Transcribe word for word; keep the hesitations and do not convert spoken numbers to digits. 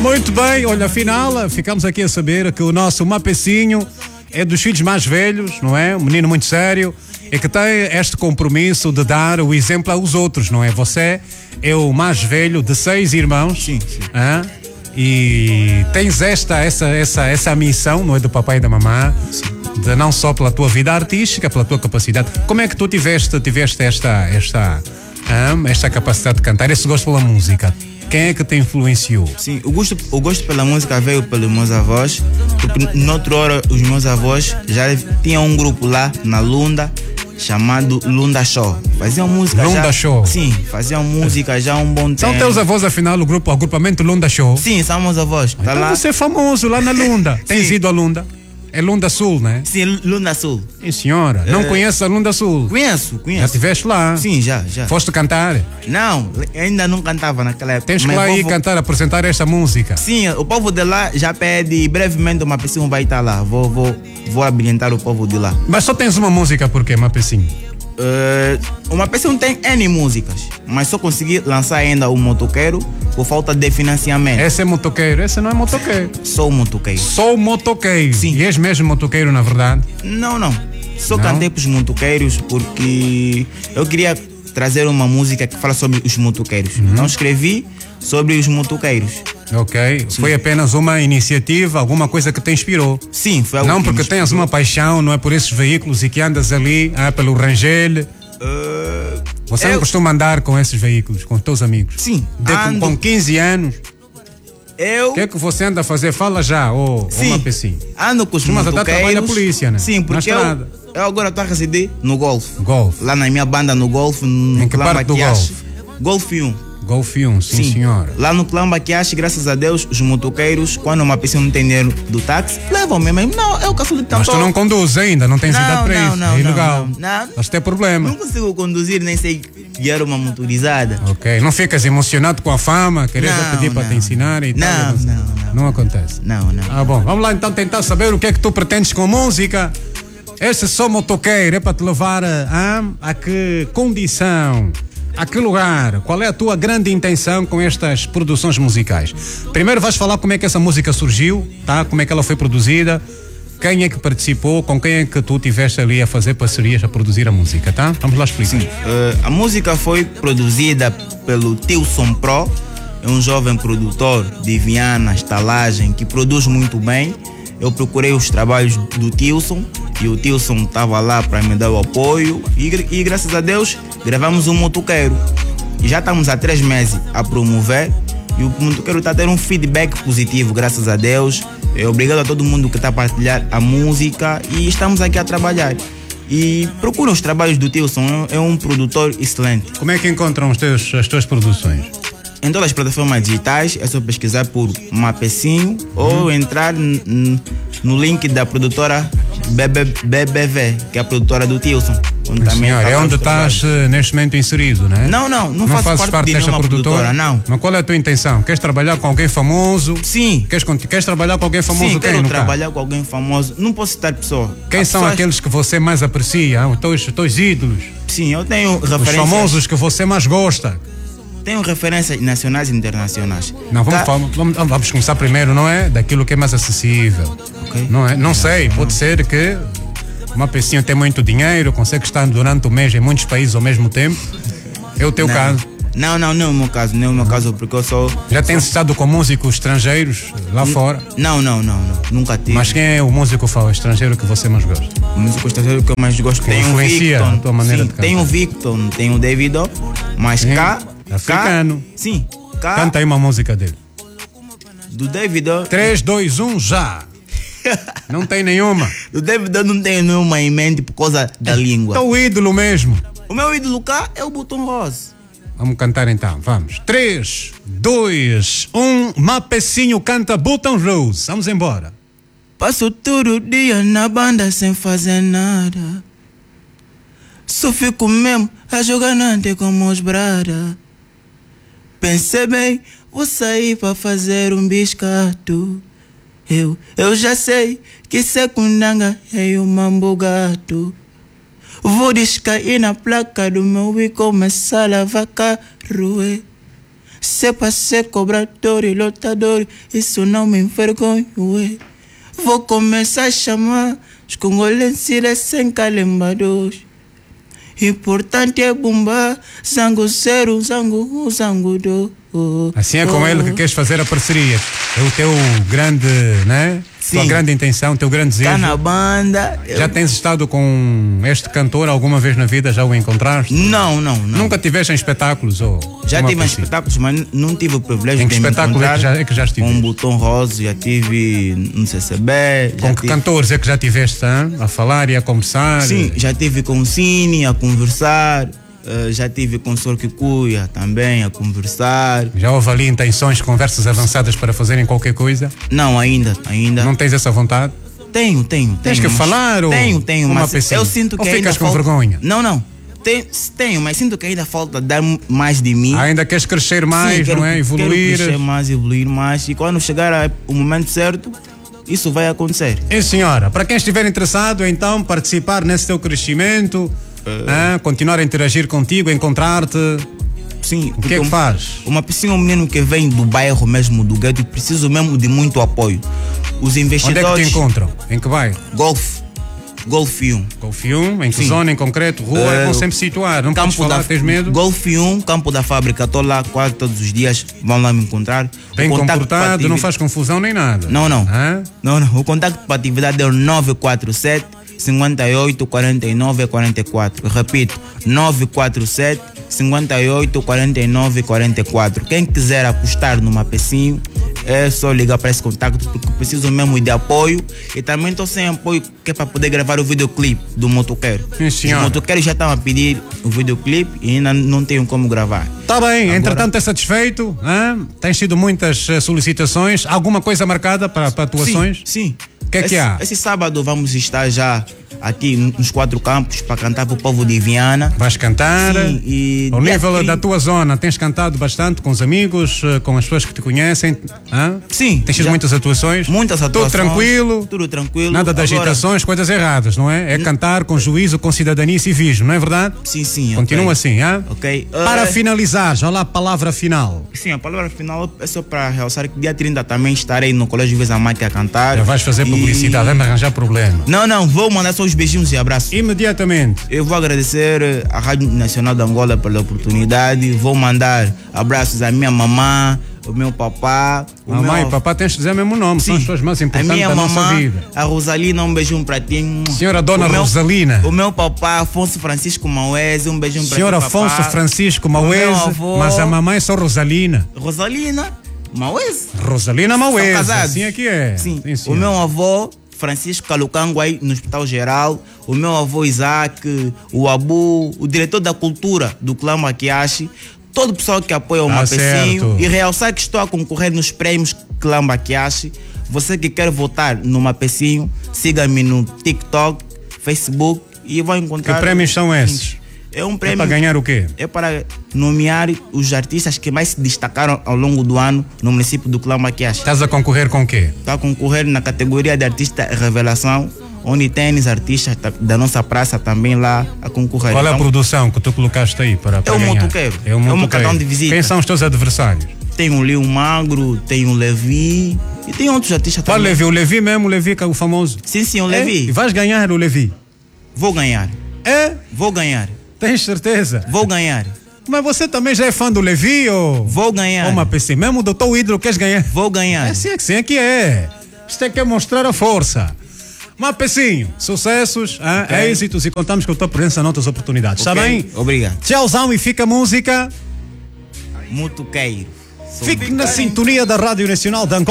Muito bem, olha, afinal, ficamos aqui a saber que o nosso Mapecinho é dos filhos mais velhos, não é? Um menino muito sério e que tem este compromisso de dar o exemplo aos outros, não é? Você é o mais velho de seis irmãos. Sim, sim. Hein? E tens esta, essa, essa, essa missão, não é? Do papai e da mamã. Sim. De não só pela tua vida artística, pela tua capacidade. Como é que tu tiveste, tiveste esta, esta, hein? esta capacidade de cantar, esse gosto pela música? Quem é que te influenciou? Sim, o gosto, o gosto pela música veio pelos meus avós, porque noutra hora os meus avós já tinham um grupo lá na Lunda chamado Lunda Show. Faziam música Lunda já, Show? Sim, faziam música já há um bom tempo. São teus avós, afinal, o grupo, o agrupamento Lunda Show? Sim, são meus avós. Tá então lá. você é famoso lá na Lunda. Tens ido a Lunda? É Lunda Sul, né? Sim, Lunda Sul. Sim, senhora. Não É... conheces a Lunda Sul? Conheço, conheço. Já estiveste lá? Sim, já, já. Foste cantar? Não, ainda não cantava naquela época. Tens que Mas lá ir povo... cantar, apresentar esta música. Sim, o povo de lá já pede, brevemente uma pessoa vai estar lá. Vou, vou, vou ambientar o povo de lá. Mas só tens uma música, por quê, Mapecinho? Uh, uma pessoa tem N músicas, mas só consegui lançar ainda o Motoqueiro por falta de financiamento. Esse é motoqueiro, esse não é motoqueiro. Sou motoqueiro. Sou motoqueiro. Sim. E és mesmo motoqueiro, na verdade? Não, não. Só Não? cantei para os motoqueiros porque eu queria trazer uma música que fala sobre os motoqueiros. Uhum. Então escrevi sobre os motoqueiros. Ok. Sim. Foi apenas uma iniciativa, alguma coisa que te inspirou? Sim, foi algo Não que porque me tens uma paixão, não é por esses veículos e que andas ali ah, pelo Rangel. Uh, Você eu... não costuma andar com esses veículos, com os teus amigos? Sim. De, ando... Com quinze anos. Eu... O que é que você anda a fazer? Fala já, ô oh, Mapecinho. Ando com os Mas motoqueiros. até trabalha a polícia, né? Sim, porque eu, eu agora estou a residir no Golf. Golf. Lá na minha banda no Golf. No em que parte do Golf? Golf um. Golf um, sim, sim, senhora. Lá no Clama que acho, graças a Deus, os motoqueiros, quando uma pessoa não tem dinheiro do táxi, levam mesmo. Não, eu caço de tanto. Mas tu não conduzes ainda, não tens não, idade para não, isso. Não, é ilegal. Não, não. Mas tem problema. Não consigo conduzir, nem sei guiar uma motorizada. Ok, não ficas emocionado com a fama, queres pedir para te ensinar e não, tal? Não, não, não. Não acontece? Não, não. Ah, bom, vamos lá então tentar saber o que é que tu pretendes com música. Este só motoqueiro é para te levar a, a, a que condição? A que lugar? Qual é a tua grande intenção com estas produções musicais? Primeiro vais falar como é que essa música surgiu, tá? Como é que ela foi produzida, quem é que participou, com quem é que tu estiveste ali a fazer parcerias a produzir a música, tá? Vamos lá explicar. Sim, uh, a música foi produzida pelo Tilson Pro, é um jovem produtor de Viana, estalagem, que produz muito bem. Eu procurei os trabalhos do Tilson e o Tilson estava lá para me dar o apoio e, e graças a Deus gravamos um Motoqueiro. E já estamos há três meses a promover e o Motoqueiro está a ter um feedback positivo, graças a Deus. É, obrigado a todo mundo que está a partilhar a música e estamos aqui a trabalhar. E procurem os trabalhos do Tilson, é um produtor excelente. Como é que encontram os teus, as tuas produções? Em todas as plataformas digitais, é só pesquisar por Mapecinho uhum. ou entrar n- no link da produtora B B V, que é a produtora do Tilson. Onde também senhor, é onde estás uh, neste momento inserido, né? Não, não, não, não faço fazes parte, parte de desta produtora, produtora, não. Mas qual é a tua intenção? Queres trabalhar com alguém famoso? Sim. Queres, queres trabalhar com alguém famoso? Sim, quem, quero no trabalhar caso? com alguém famoso. Não posso citar pessoa. Quem As são pessoas... aqueles que você mais aprecia? Os teus, os teus ídolos? Sim, eu tenho referências. Os famosos que você mais gosta? Tenho referências nacionais e internacionais. Não, vamos, Ca... falar, vamos, vamos começar primeiro, não é? Daquilo que é mais acessível. Okay. Não é? Não sei, pode ser que uma pessoa tem muito dinheiro, consegue estar durante o mês em muitos países ao mesmo tempo. É o teu não. caso. Não, não, não é o meu caso, não é o meu caso, porque eu sou... Já tens sou... estado com músicos estrangeiros lá N- fora? Não, não, não, não, nunca tive. Mas quem é o músico estrangeiro que você mais gosta? O músico estrangeiro que eu mais gosto que tem o Victor. A tua maneira sim, de cantar. tem o Victor, tem o David, mas sim. cá... Africano. Cá, sim, cá... Canta aí uma música dele. Do David... três, dois, um, já! Não tem nenhuma? Do David não tenho nenhuma em mente por causa da língua. É o ídolo mesmo. O meu ídolo cá é o Botão Rose. Vamos cantar então, vamos. três, dois, um, Mapecinho canta Botão Rose. Vamos embora. Passo todo dia na banda sem fazer nada. Só fico mesmo a jogar nante como os brada. Pensei bem, vou sair pra fazer um biscato. Eu, eu já sei que secundanga é o mambo gato. Vou descair na placa do meu e começar a lavar carro. Se é pra ser cobrador e lotador, isso não me envergonho, ué. Vou começar a chamar os congolenses sem calembadores. Importante é bombar, zango zero, zango, zango do. Assim é com ele que queres fazer a parceria. É o teu grande, né? Sim. Tua grande intenção, teu grande desejo. Tá na banda. Já eu... tens estado com este cantor alguma vez na vida? Já o encontraste? Não, não, não. Nunca tiveste em espetáculos? Ou já tive em espetáculos, mas não tive o privilégio em que de me espetáculo encontrar. é que já, é que já estiveste? Com um Botão Rosa, já tive no C C B. Com que tive... cantores é que já tiveste hein? A falar e a conversar? Sim, já tive com o Cine a conversar. Uh, já tive com o Sr. Kikuya também a conversar. Já houve ali intenções, conversas avançadas para fazerem qualquer coisa? Não, ainda, ainda. Não tens essa vontade? Tenho, tenho. Tens tenho, que falar ou Tenho, tenho, uma mas pessoa? eu sinto que ou ainda ficas com falta... vergonha? Não, não. Tenho, tenho, mas sinto que ainda falta dar mais de mim. Ainda queres crescer mais, Sim, quero, não é? Evoluir. Quero crescer mais, evoluir mais. E quando chegar o momento certo, isso vai acontecer. Sim, senhora. Para quem estiver interessado, então, participar nesse teu crescimento, uh... hein? Continuar a interagir contigo, encontrar-te. Sim. O que é que faz? Uma pessoa, um menino que vem do bairro mesmo, do gueto, preciso mesmo de muito apoio. Os investidores... Onde é que te encontram? Em que bairro? Golf. Golf um. Golf um? Em que Sim. zona em concreto? Rua? Uh, é bom sempre situar. Não podes falar, da, tens medo? Golf um, campo da fábrica. Estou lá quase todos os dias. Vão lá me encontrar. Bem comportado, ativi... não faz confusão nem nada. Não, não. Hã? Não, não. O contacto para atividade é o nove quatro sete, cinco oito, quatro nove quatro quatro. Repito, nove quatro sete, cinco oito, quatro nove quatro quatro. Quem quiser apostar numa pecinho, é só ligar para esse contacto, porque preciso mesmo de apoio. E também estou sem apoio, que é para poder gravar o videoclipe do motoqueiro. Sim, senhor. Os motoqueiros já estão a pedir o videoclipe e ainda não tenho como gravar. Tá bem, Agora... entretanto é satisfeito? Hein? Tens tido muitas uh, solicitações? Alguma coisa marcada para, para atuações? Sim, sim. O que é esse, que há? Esse sábado vamos estar já aqui nos quatro campos para cantar para o povo de Viana. Vais cantar? Sim, e ao nível trinta... da tua zona, tens cantado bastante com os amigos, com as pessoas que te conhecem? Hã? Sim. Tens tido já... muitas atuações? Muitas atuações. Tudo tranquilo? Tudo tranquilo. Nada de Agora... agitações, coisas erradas, não é? É cantar com juízo, com cidadania e civismo, não é verdade? Sim, sim. Continua okay. assim, hã? Ok. Para uh... finalizar, já lá a palavra final. Sim, a palavra final é só para realçar que dia trinta também estarei no Colégio Vesamaki a cantar. Já vais fazer publicidade, e... vai-me arranjar problema. Não, não, vou mandar só os beijinhos e abraços. Imediatamente. Eu vou agradecer à Rádio Nacional de Angola pela oportunidade. Vou mandar abraços à minha mamã, ao meu papá. Mamãe meu... e papá tens de dizer o mesmo nome, Sim. são as pessoas mais importantes a minha da mamã, nossa vida. A Rosalina, um beijinho para ti. Senhora Dona o meu, Rosalina. O meu papá, Afonso Francisco Mauese, um beijinho para ti. Senhor Afonso papá. Francisco Mauese, mas a mamãe é só Rosalina. Rosalina Mauese. Rosalina Mauese, casados. assim é que é. Sim. Sim, o meu avô, Francisco Calucanguai, no Hospital Geral. O meu avô Isaac, o Abu, o diretor da cultura do clã Maquiache. Todo o pessoal que apoia o tá Mapecinho. certo. E realçar que estou a concorrer nos prêmios clã Maquiache. Você que quer votar no Mapecinho, siga-me no TikTok, Facebook e vou encontrar... Que prêmios são esses? É um prêmio... É para ganhar o quê? É para nomear os artistas que mais se destacaram ao longo do ano no município do clã Maquiache. Estás a concorrer com o quê? Está a concorrer na categoria de artista revelação, onde tem artistas da nossa praça também lá a concorrer. Qual é a então, produção que tu colocaste aí para, para é o ganhar? motoqueiro. É o motoqueiro. É um cartão de visita. Quem são os teus adversários? Tem o Leon Magro, tem o Levi e tem outros artistas Qual também. Levi? O Levi mesmo, o Levi que é o famoso? Sim, sim, o É? Levi. E vais ganhar o Levi? Vou ganhar. É? Vou ganhar. Tens certeza? Vou ganhar. Mas você também já é fã do Levi ou... Vou ganhar. Ou uma P C? Mesmo o doutor Hidro queres ganhar? Vou ganhar. É assim é que sim é que é. Isto é que é mostrar a força. Mapecinho, sucessos, hein? Okay. Êxitos e contamos com a tua presença noutras oportunidades. Está Okay. bem? Obrigado. Tchauzão e fica a música. Motoqueiro. Fique na sintonia da Rádio Nacional de Angola.